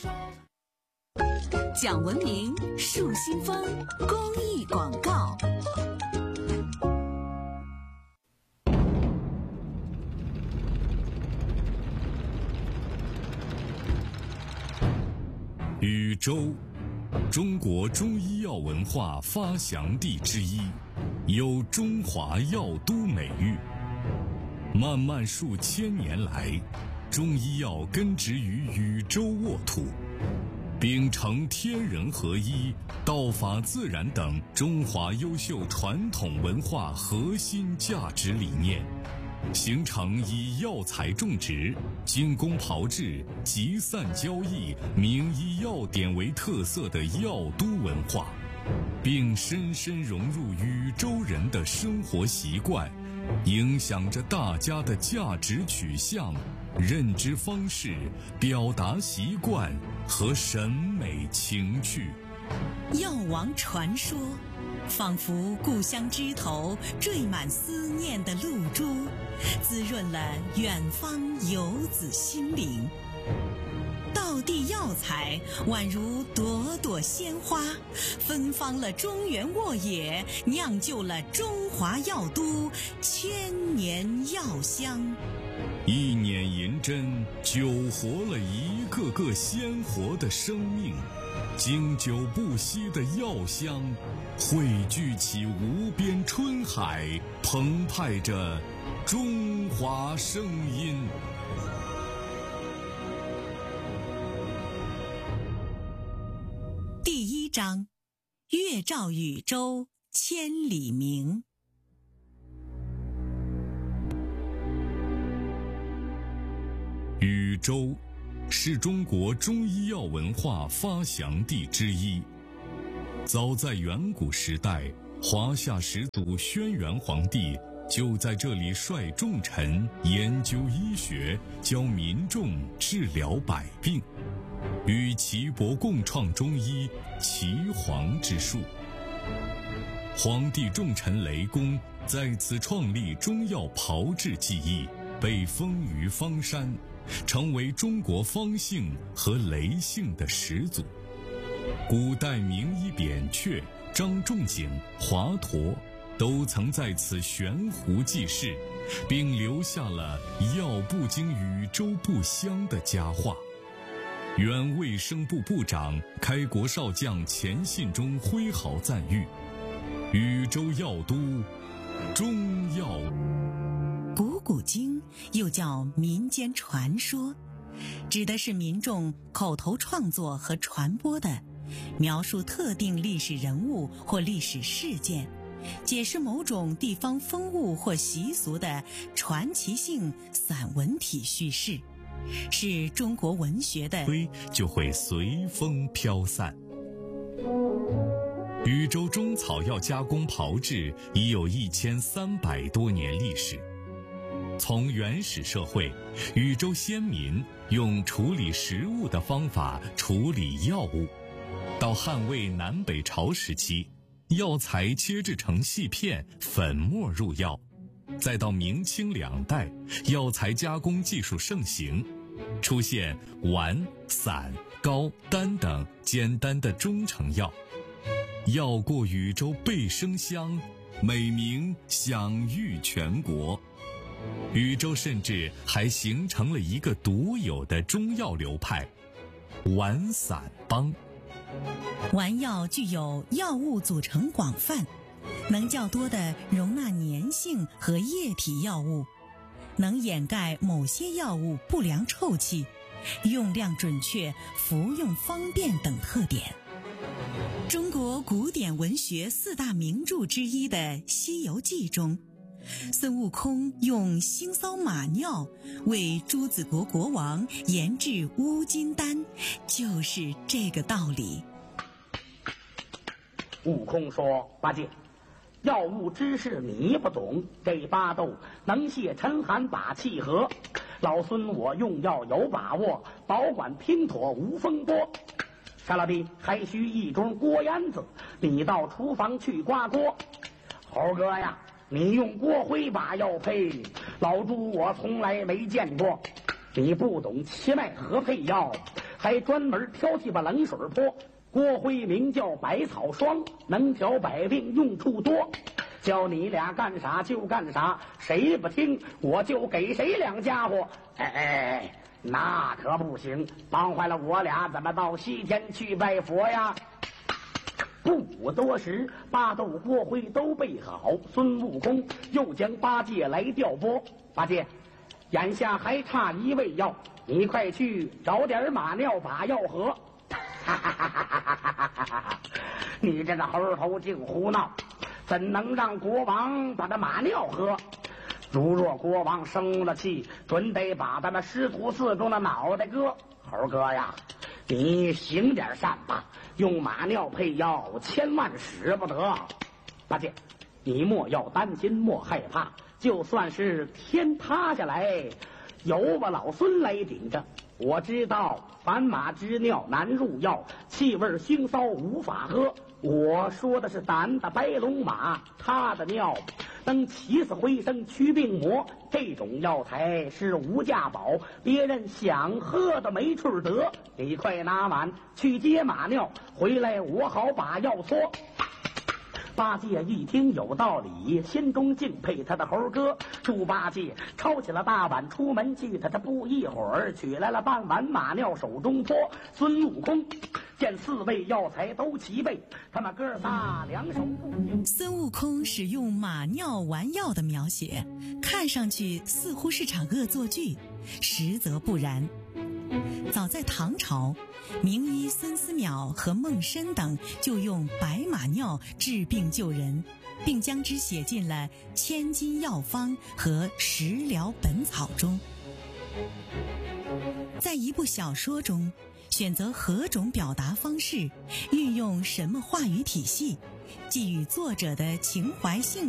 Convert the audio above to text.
讲文明树新风公益广告。 禹州，中国中医药文化发祥地之一，有中华药都美誉。漫漫数千年来，中医药根植于禹州沃土，秉承天人合一、道法自然等中华优秀传统文化核心价值理念，形成以药材种植、精工炮制、集散交易、名医药典为特色的药都文化，并深深融入禹州人的生活习惯，影响着大家的价值取向、认知方式、表达习惯和审美情趣。 药王传说，仿佛故乡枝头缀满思念的露珠，滋润了远方游子心灵。道地药材宛如朵朵鲜花，芬芳了中原沃野，酿就了中华药都千年药香。 一捻银针，救活了一个个鲜活的生命，经久不息的药香汇聚起无边春海，澎湃着中华声音。 第一章，月照禹州千里明。 禹州是中国中医药文化发祥地之一。早在远古时代，华夏始祖轩辕皇帝就在这里率重臣研究医学，教民众治疗百病，与岐伯共创中医岐黄之术。皇帝重臣雷公在此创立中药炮制技艺，被封于方山，成为中国方姓和雷姓的始祖。古代名医扁鹊、张仲景、华佗都曾在此悬壶济世，并留下了药不经禹州不香的佳话。原卫生部部长、开国少将钱信中挥毫赞誉：禹州药都，中药。 古经又叫民间传说，指的是民众口头创作和传播的描述特定历史人物或历史事件，解释某种地方风物或习俗的传奇性散文体叙事，是中国文学的就会随风飘散。禹州中草药加工炮制已有1300多年历史。从原始社会，禹州先民用处理食物的方法处理药物，到汉魏南北朝时期，药材切制成细片，粉末入药，再到明清两代，药材加工技术盛行，出现丸、散、膏、丹等简单的中成药。药过禹州倍生香，美名享誉全国。禹州甚至还形成了一个独有的中药流派——丸散帮。 丸药具有药物组成广泛，能较多地容纳粘性和液体药物，能掩盖某些药物不良臭气，用量准确，服用方便等特点。中国古典文学4大名著之一的《西游记》中，孙悟空用腥臊马尿为朱子国国王研制乌金丹，就是这个道理。 悟空说：“八戒，药物知识你不懂，这巴豆能泄沉寒把气和。老孙我用药有把握，保管拼妥无风波。沙拉比还需一盅锅烟子，你到厨房去刮锅。猴哥呀，你用锅灰把药配，老猪我从来没见过。你不懂奇脉和配药， 还专门挑起把冷水泼。锅灰名叫百草霜，能调百病，用处多。叫你俩干啥就干啥，谁不听我就给谁两家伙。那可不行，帮坏了我俩怎么到西天去拜佛呀？不多时，八斗锅灰都备好，孙悟空又将八戒来调拨。八戒，眼下还差一味药，你快去找点马尿把药喝。你这个猴头净胡闹，怎能让国王把这马尿喝？如若国王生了气，准得把咱们师徒四中的脑袋割。猴哥呀，你行点善吧，用马尿配药，千万使不得。八戒，你莫要担心，莫害怕，就算是天塌下来，有我老孙来顶着。我知道凡马之尿难入药，气味腥骚无法喝。我说的是咱的白龙马，它的尿能起死回生，驱病魔。这种药材是无价宝，别人想喝的没处得。你快拿碗去接马尿，回来我好把药搓。八戒一听有道理，心中敬佩他的猴哥。猪八戒抄起了大碗出门去，他这不一会儿取来了半碗马尿，手中泼。孙悟空见四味药材都齐备，他们哥仨两手不停。 孙悟空使用马尿丸药的描写，看上去似乎是场恶作剧，实则不然。早在唐朝，名医孙思邈和孟申等就用白马尿治病救人，并将之写进了《千金药方》和《食疗本草》中。在一部小说中，选择何种表达方式，运用什么话语体系，既与作者的情怀性